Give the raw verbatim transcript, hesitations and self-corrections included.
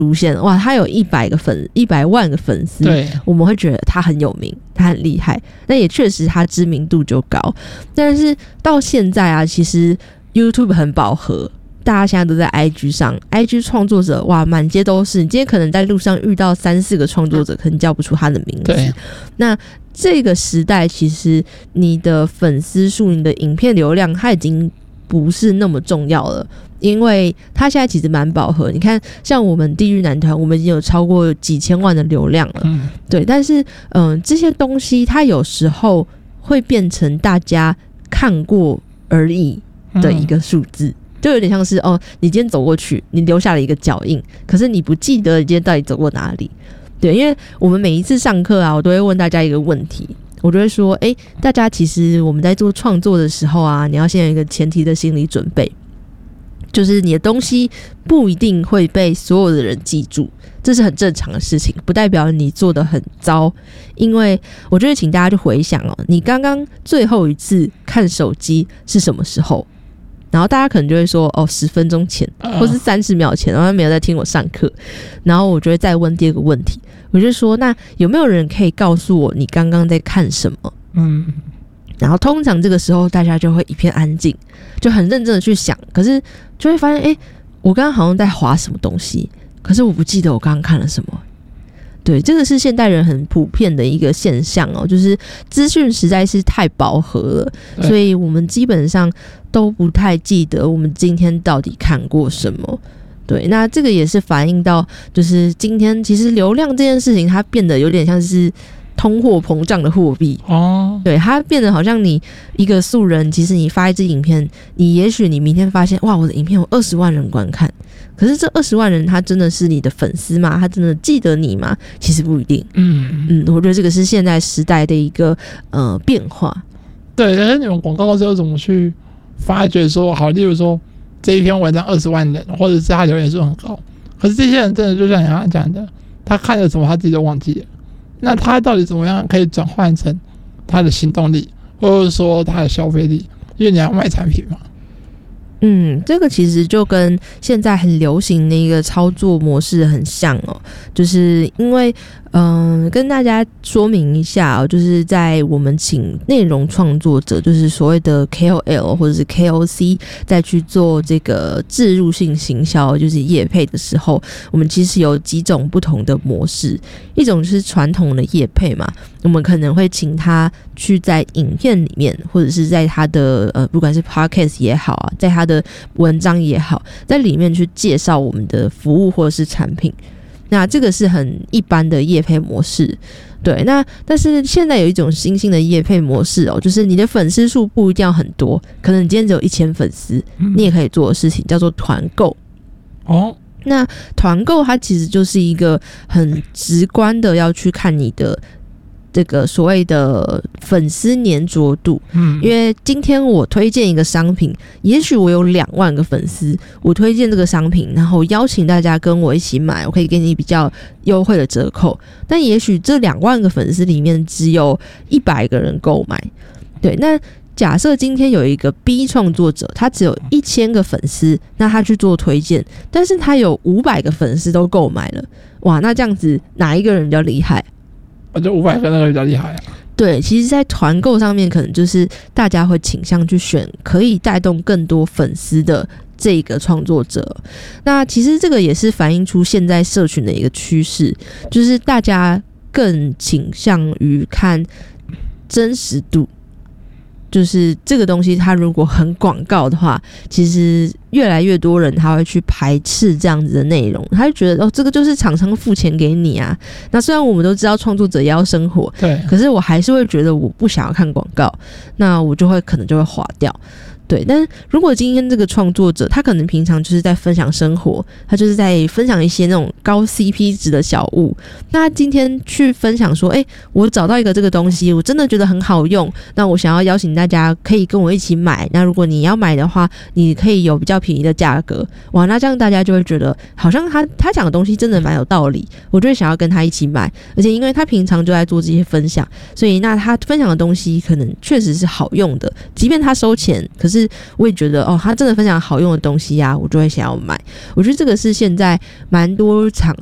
出现，哇，他有一百个粉一百万个粉丝， 对， 我们会觉得他很有名，他很厉害，那也确实他知名度就高。但是到现在啊，其实 YouTube 很饱和，大家现在都在 I G 上 I G 创作者哇满街都是，你今天可能在路上遇到三四个创作者，可能叫不出他的名字。 对， 那这个时代其实你的粉丝数你的影片流量它已经不是那么重要了，因为它现在其实蛮饱和。你看像我们地狱男团，我们已经有超过几千万的流量了、嗯、对，但是嗯、呃，这些东西它有时候会变成大家看过而已的一个数字、嗯，就有点像是哦，你今天走过去，你留下了一个脚印，可是你不记得你今天到底走过哪里。对，因为我们每一次上课啊，我都会问大家一个问题，我就会说，哎，大家其实我们在做创作的时候啊，你要先有一个前提的心理准备，就是你的东西不一定会被所有的人记住，这是很正常的事情，不代表你做得很糟。因为我觉得请大家去回想哦，你刚刚最后一次看手机是什么时候？然后大家可能就会说哦，十分钟前或是三十秒前，然后没有在听我上课。然后我就会再问第二个问题，我就说那有没有人可以告诉我你刚刚在看什么？嗯，然后通常这个时候大家就会一片安静，就很认真的去想，可是就会发现哎，我刚刚好像在滑什么东西，可是我不记得我刚刚看了什么。对，这个是现代人很普遍的一个现象哦，就是资讯实在是太饱和了，所以我们基本上都不太记得我们今天到底看过什么。对，那这个也是反映到，就是今天其实流量这件事情，它变得有点像是通货膨胀的货币哦。对，它变得好像你一个素人，其实你发一支影片，你也许你明天发现，哇，我的影片有二十万人观看。可是这二十万人他真的是你的粉丝吗？他真的记得你吗？其实不一定。嗯嗯，我觉得这个是现在时代的一个呃变化。 对，但是你们广告公司要怎么去发掘说好？例如说这一篇文章二十万人，或者是他留言数很高，可是这些人真的就像你刚刚讲的，他看了什么他自己都忘记了。那他到底怎么样可以转换成他的行动力，或者说他的消费力？因为你要卖产品嘛。 嗯，这个其实就跟现在很流行的一个操作模式很像哦，就是因为嗯、呃，跟大家说明一下哦，就是在我们请内容创作者，就是所谓的 K O L 或者是 K O C 再去做这个置入性行销，就是业配的时候，我们其实有几种不同的模式，一种是传统的业配嘛，我们可能会请他去在影片里面，或者是在他的呃，不管是 podcast 也好啊，在他的的文章也好，在里面去介绍我们的服务或者是产品，那这个是很一般的业配模式。对，那但是现在有一种新兴的业配模式哦，就是你的粉丝数不一定要很多，可能你今天只有一千粉丝、嗯，你也可以做的事情叫做团购哦。那团购它其实就是一个很直观的要去看你的这个所谓的粉丝粘着度，嗯，因为今天我推荐一个商品，也许我有两万个粉丝，我推荐这个商品，然后邀请大家跟我一起买，我可以给你比较优惠的折扣，但也许这两万个粉丝里面只有一百个人购买，对，那假设今天有一个 B 创作者，他只有一千个粉丝，那他去做推荐，但是他有五百个粉丝都购买了，哇，那这样子哪一个人比较厉害？ 我觉得五百个那个比较厉害啊。 对，其实在团购上面可能就是大家会倾向去选可以带动更多粉丝的这个创作者。那其实这个也是反映出现在社群的一个趋势，就是大家更倾向于看真实度，就是这个东西它如果很广告的话，其实越来越多人他会去排斥这样子的内容，他就觉得哦，这个就是厂商付钱给你啊。那虽然我们都知道创作者也要生活，对，可是我还是会觉得我不想要看广告，那我就会可能就会滑掉。对，但是如果今天这个创作者他可能平常就是在分享生活，他就是在分享一些那种高 C P 值的小物，那他今天去分享说，哎，我找到一个这个东西，我真的觉得很好用，那我想要邀请大家可以跟我一起买，那如果你要买的话，你可以有比较便宜的价格，哇，那这样大家就会觉得好像他他讲的东西真的蛮有道理，我就会想要跟他一起买，而且因为他平常就在做这些分享，所以那他分享的东西可能确实是好用的，即便他收钱，可是是我也觉得哦，他真的分享好用的东西啊，我就会想要买。我觉得这个是现在蛮多厂